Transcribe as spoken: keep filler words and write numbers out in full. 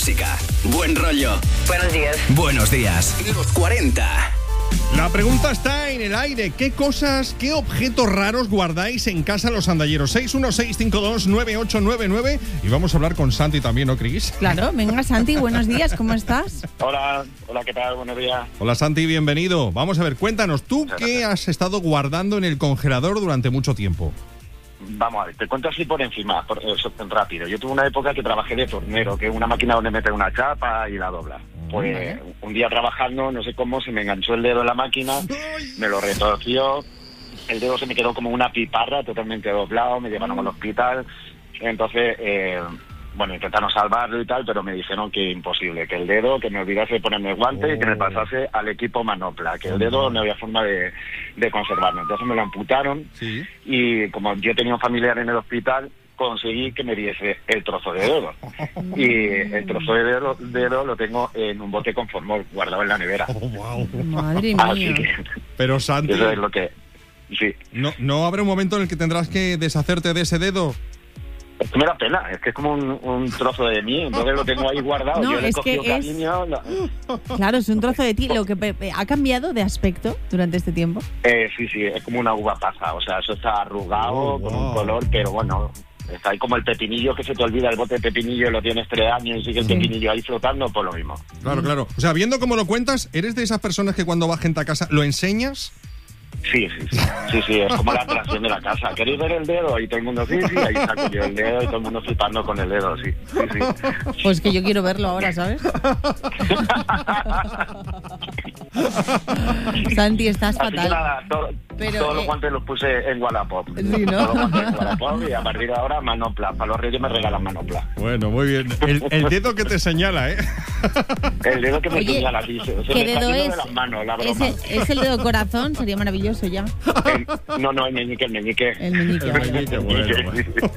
música, buen rollo. Buenos días. Buenos días. Los cuarenta. La pregunta está en el aire. ¿Qué cosas, qué objetos raros guardáis en casa los andalleros? seis uno seis cinco dos nueve ocho nueve nueve. Y vamos a hablar con Santi también, ¿no, Cris? Claro, venga Santi, buenos días, ¿cómo estás? Hola, hola, ¿qué tal? Buenos días. Hola Santi, bienvenido. Vamos a ver, cuéntanos, ¿tú Muchas qué gracias. has estado guardando en el congelador durante mucho tiempo? Vamos a ver, te cuento así por encima, por, eso, rápido. Yo tuve una época que trabajé de tornero, que es una máquina donde metes una chapa y la dobla. Pues Vale. un día trabajando, no sé cómo, se me enganchó el dedo en la máquina, me lo retorció, el dedo se me quedó como una piparra totalmente doblado, me llevaron al hospital. Entonces, eh, bueno, intentaron salvarlo y tal, pero me dijeron que imposible, que el dedo, que me olvidase de ponerme guante y que me pasase al equipo manopla, que el dedo no había forma de, de conservarlo. Entonces me lo amputaron. Sí. Y como yo tenía un familiar en el hospital, conseguí que me diese el trozo de dedo. Y el trozo de dedo, dedo lo tengo en un bote con formol, guardado en la nevera. Oh, wow. Madre Así mía. que Pero Santi, eso es lo que... Sí. ¿no, ¿no habrá un momento en el que tendrás que deshacerte de ese dedo? Es que me da pena, es que es como un, un trozo de mí, entonces lo tengo ahí guardado. No, yo le he es que cogido es- cariño. no. Claro, es un trozo de ti. Lo que pe- pe- ha cambiado de aspecto durante este tiempo. Eh, sí, sí, es como una uva pasa, o sea, eso está arrugado, Oh, con wow. un color, pero bueno, está ahí como el pepinillo, que se te olvida el bote de pepinillo, lo tienes tres años y sigue el Sí. pepinillo ahí flotando, pues lo mismo. Claro, claro. O sea, viendo cómo lo cuentas, ¿eres de esas personas que cuando va gente a casa lo enseñas? Sí, sí, sí, sí, sí, es como la atracción de la casa. ¿Queréis ver el dedo? Y todo el mundo, sí, sí, ahí saco yo el dedo y todo el mundo flipando con el dedo, sí, sí, sí. Pues que yo quiero verlo ahora, ¿sabes? Santi, estás Así que fatal. nada, todo- Pero, todos los eh, guantes los puse en Wallapop. Sí, ¿no? Todos los guantes en Wallapop y a partir de ahora manopla. Para los reyes me regalan manopla. Bueno, muy bien. El, el dedo que te señala, ¿eh? El dedo que me Oye, señala, sí, se, se ¿qué me está dedo yendo es? de las manos, la broma. Ese, es el dedo corazón, sería maravilloso ya. El- no, no, el meñique, el meñique. El meñique. El meñique, bueno, bueno.